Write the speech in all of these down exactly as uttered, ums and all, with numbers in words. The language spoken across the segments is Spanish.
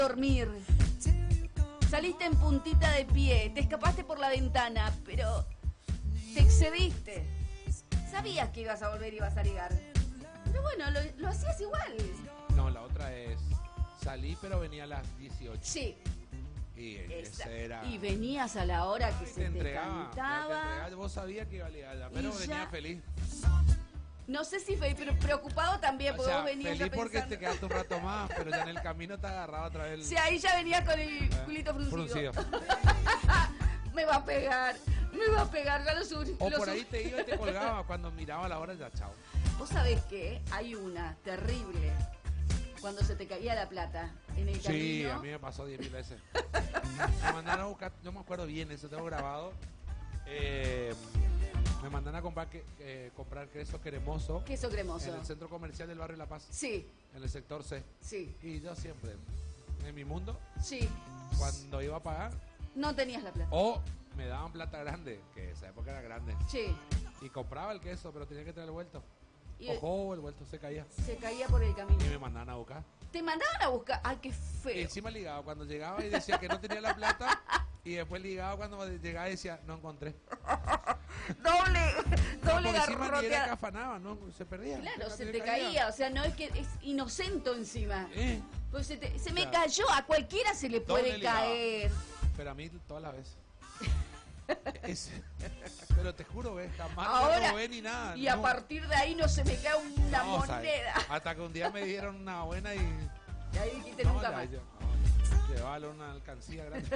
dormir. Saliste en puntita de pie, te escapaste por la ventana, pero te excediste. Sabías que ibas a volver y ibas a ligar. Pero bueno, lo, lo hacías igual. No, la otra es, salí pero venía a las dieciocho. Sí. Y ese era... Y venías a la hora que te se entregaba, te cantaba. te entregaba. Vos sabías que iba a ligar, pero venía ya... feliz. No sé si feliz, pero preocupado también, porque o sea, vos venías feliz ya porque pensando... te quedaste un rato más, pero ya en el camino te agarraba otra vez el... Sí, ahí ya venías con el eh, culito fruncido. fruncido. Me va a pegar, me va a pegar, ya lo subí. O lo por sub... ahí te iba y te colgaba cuando miraba la hora, ya chao. Vos sabés que hay una terrible, cuando se te caía la plata en el camino. Sí, a mí me pasó diez mil veces. Me mandaron a buscar, no me acuerdo bien, eso tengo grabado. Eh, me mandan a comprar, que, eh, comprar queso cremoso. Queso cremoso. En el centro comercial del barrio La Paz. Sí. En el sector C. Sí. Y yo siempre, en mi mundo, sí. cuando iba a pagar, no tenías la plata. o me daban plata grande, que esa época era grande. Sí. Y compraba el queso, pero tenía que traer el vuelto. Y Ojo, el vuelto se caía. Se caía por el camino. Y me mandaban a buscar. Te mandaban a buscar. Ay, qué feo. Y encima ligaba cuando llegaba y decía que no tenía la plata. Y después ligaba cuando llegaba y decía, no encontré. doble, doble no, encima ni era que garrote. afanaba, ¿no? Se perdía. Claro, se, se te caía. caía. O sea, no es que es inocente encima. ¿Eh? Pues se, te, se me Claro. cayó. A cualquiera se le Doble puede ligaba. caer. Pero a mí todas las veces. Es, pero te juro, ¿ves? Jamás Ahora, no robé ni nada. y no. a partir de ahí no se me cae una No, moneda. ¿sabes? Hasta que un día me dieron una buena y... Y ahí dijiste No, nunca ya, más. yo, no, llevaba una alcancía grande.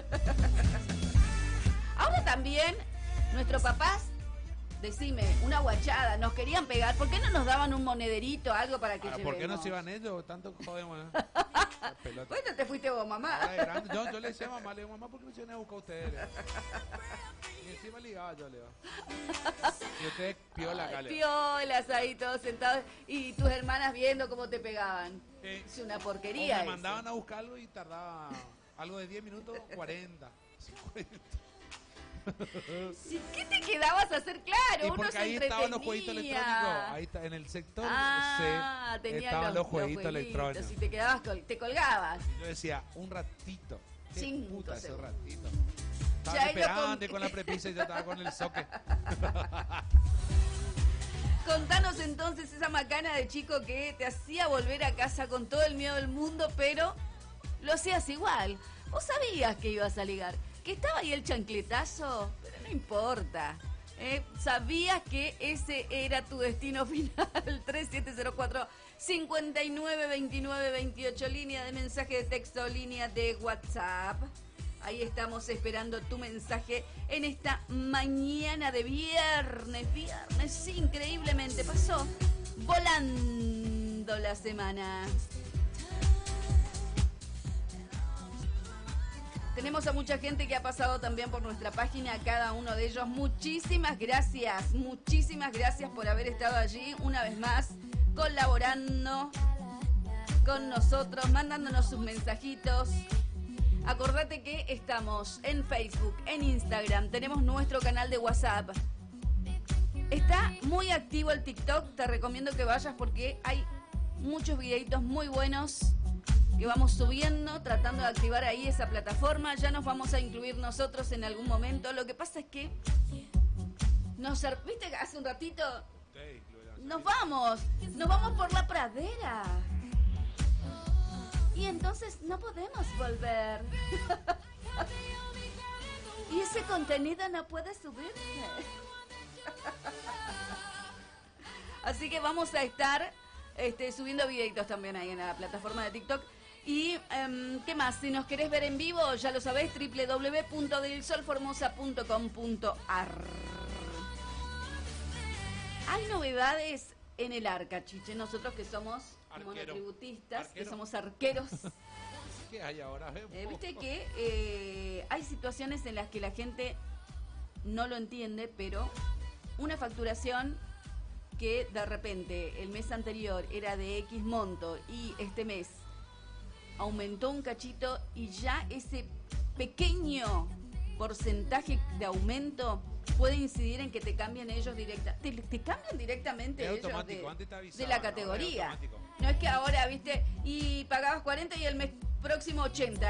Ahora también, nuestros papás, decime, una guachada, nos querían pegar. ¿Por qué no nos daban un monederito, algo para que Ah, llevemos? ¿por qué no se iban ellos? Tanto jodemos, ¿eh? La pelota. Bueno, te fuiste vos, mamá. Ahora de grande, yo, yo le decía a mamá, le digo, mamá, ¿por qué no se vienen a buscar ustedes? Le digo. Y encima ligaba yo, le digo. Y ustedes piola acá, Ay, le digo. piolas ahí todos sentados y tus hermanas viendo cómo te pegaban. Eh, Es una O porquería me eso. mandaban a buscarlo y tardaba algo de diez minutos, cuarenta. cincuenta. ¿Sí? ¿Qué te quedabas a hacer? Claro, Y uno porque se ahí estaban los entretenía. jueguitos electrónicos. Ahí está, en el sector Ah, C tenía estaban los, los, jueguitos electrónicos. Y te quedabas, col- te colgabas. Yo decía, un ratito. ¿Qué Cinco puta ese segundos. ratito? Ya Estaban iba esperando con- con la prepisa y yo estaba con el soque. Contanos entonces esa macana de chico que te hacía volver a casa con todo el miedo del mundo, pero lo hacías igual. Vos sabías que ibas a ligar, que estaba ahí el chancletazo, pero no importa. ¿eh? Sabías que ese era tu destino final. tres siete cero cuatro, cinco nueve dos nueve dos ocho, línea de mensaje de texto, línea de WhatsApp. Ahí estamos esperando tu mensaje en esta mañana de viernes. Viernes, increíblemente pasó volando la semana. Tenemos a mucha gente que ha pasado también por nuestra página, a cada uno de ellos. Muchísimas gracias, muchísimas gracias por haber estado allí una vez más, colaborando con nosotros, mandándonos sus mensajitos. Acordate que estamos en Facebook, en Instagram, tenemos nuestro canal de WhatsApp. Está muy activo el TikTok, te recomiendo que vayas porque hay muchos videitos muy buenos que vamos subiendo, tratando de activar ahí esa plataforma. Ya nos vamos a incluir nosotros en algún momento. Lo que pasa es que nos, viste que hace un ratito nos vamos, nos vamos por la pradera. Y entonces no podemos volver. Y ese contenido no puede subirse. Así que vamos a estar este, subiendo videitos también ahí en la plataforma de TikTok. Y, um, ¿qué más? Si nos querés ver en vivo, ya lo sabés, doble u doble u doble u punto del sol formosa punto com punto a r. Hay novedades en el arca, Chiche. Nosotros que somos Arquero. monotributistas, que Arquero. somos arqueros. ¿Qué hay ahora? Eh, Viste que eh, hay situaciones en las que la gente no lo entiende, pero una facturación que de repente el mes anterior era de X monto y este mes aumentó un cachito y ya ese pequeño porcentaje de aumento puede incidir en que te cambien ellos directa, te, te cambian directamente Es ellos automático, de, antes te de avisaban, la ahora es categoría. automático. No es que ahora, viste, y pagabas cuarenta y el mes próximo ochenta.